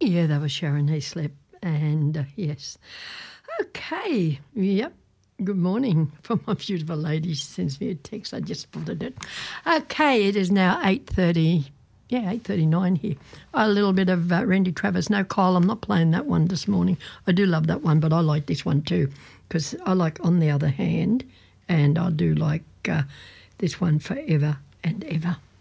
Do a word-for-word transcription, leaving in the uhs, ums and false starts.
Yeah, that was Sharon Heaslip. And uh, yes. Okay. Yep. Good morning from my beautiful lady. She sends me a text. I just spotted it. Okay, it is now eight thirty. Yeah, eight thirty-nine here. A little bit of uh, Randy Travis. No, Kyle, I'm not playing that one this morning. I do love that one, but I like this one too because I like On the Other Hand, and I do like uh, this one Forever and Ever.